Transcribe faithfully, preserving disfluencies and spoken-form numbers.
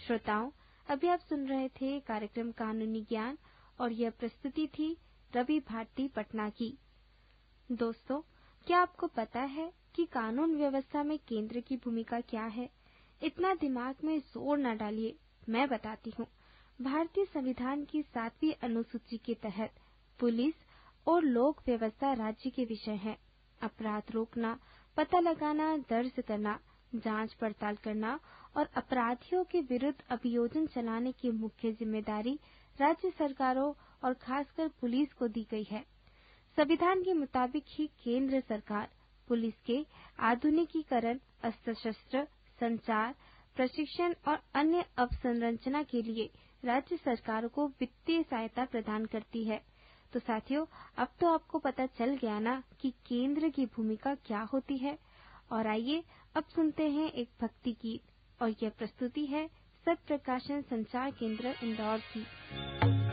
श्रोताओं, अभी आप सुन रहे थे कार्यक्रम कानूनी ज्ञान और यह प्रस्तुति थी रवि भारती पटना की। दोस्तों, क्या आपको पता है कि कानून व्यवस्था में केंद्र की भूमिका क्या है? इतना दिमाग में जोर न डालिए, मैं बताती हूँ। भारतीय संविधान की सातवीं अनुसूची के तहत पुलिस और लोक व्यवस्था राज्य के विषय हैं। अपराध रोकना, पता लगाना, दर्ज करना, जांच पड़ताल करना और अपराधियों के विरुद्ध अभियोजन चलाने की मुख्य जिम्मेदारी राज्य सरकारों और खासकर पुलिस को दी गई है। संविधान के मुताबिक ही केंद्र सरकार पुलिस के आधुनिकीकरण, अस्त्र शस्त्र, संचार, प्रशिक्षण और अन्य अवसंरचना के लिए राज्य सरकारों को वित्तीय सहायता प्रदान करती है। तो साथियों, अब तो आपको पता चल गया ना कि केंद्र की भूमिका क्या होती है। और आइए अब सुनते हैं एक भक्ति गीत और यह प्रस्तुति है सत्य प्रकाशन संचार केंद्र इंदौर की।